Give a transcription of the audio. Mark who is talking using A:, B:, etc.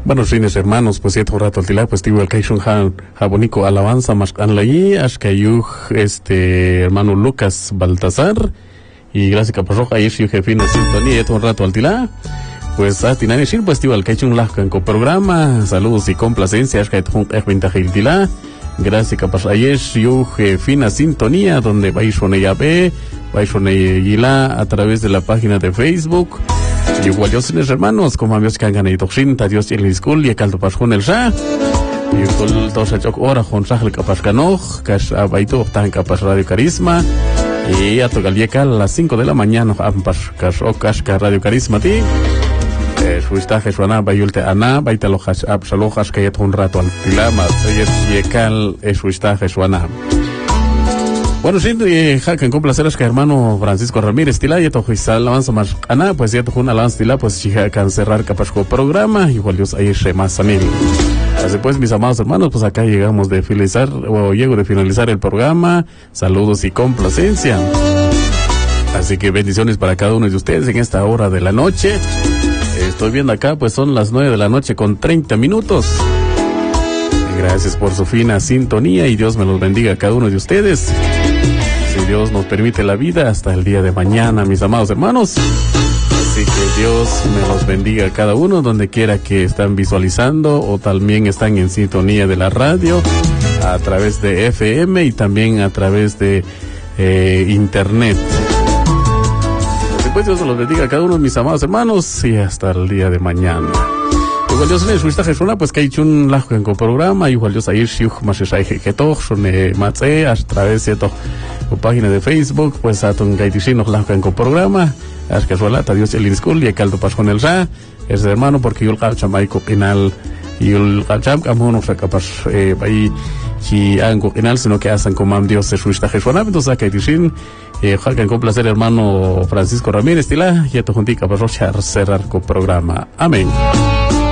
A: Buenos fines, hermanos, pues un rato al tila, pues tivo el Kaishun Jabonico alabanza más anlaí, ashkayuj hermano Lucas Baltasar, y gracias a Pasoja ahí su jefina sintonía, un rato al tila. Pues a Tinani Shir, pues tivo el Kaishun Lajcanco programa, saludos y complacencia, ashkayuj Ejvintajil tila. Gracias a Pasoja su jefina sintonía, donde vais con ella ve, vais con ella a través de la página de Facebook. Y igual yo sin hermanos, como amigos que han ganado Dios y el School y el caldo pasjón el Sha. Y con dos achok hora con Sahel Capascanoj, Cash Abaito, tan Capas Radio Carisma. Y a Togalieca a las 5 de la mañana, Ampas Cash o Casca Radio Carisma ti. Suistaje suana, Bayulte Ana, Baitalojas, Absalojas, que ya un rato al Tilama, Yecal, Suistaje suana. Bueno, sí, con complacer es que hermano Francisco Ramírez Tila, ya tojo y alabanza más ana, pues ya tojo una alabanza Tila, pues chica can cerrar capasco programa, igual Dios ahí más amén. Así pues, mis amados hermanos, pues acá llegamos de finalizar, o llego de finalizar el programa, saludos y complacencia. Así que bendiciones para cada uno de ustedes en esta hora de la noche. Estoy viendo acá, pues son las 9 de la noche con 30 minutos. Gracias por su fina sintonía y Dios me los bendiga a cada uno de ustedes. Si Dios nos permite la vida hasta el día de mañana, mis amados hermanos. Así que Dios me los bendiga a cada uno donde quiera que están visualizando o también están en sintonía de la radio a través de FM y también a través de internet. Así pues Dios me los bendiga a cada uno de mis amados hermanos y hasta el día de mañana. Igual Dios les gusta Jesús, pues que hay un lajo en el programa, igual Dios ahí shiuj más es ahí que todo son matze a través de tu página de Facebook, pues a ton gaitishino lajo en el programa, es que suela Dios el School y el caldo pasjón el Sha, es de hermano porque yo el calcham ahí coquinal y el calcham como no se capaz ahí si han coquinal sino que hacen como Dios se gusta Jesús, entonces gaitishin ojalá con placer hermano Francisco Ramírez Tila y a tu juntica para cerrar con programa. Amén.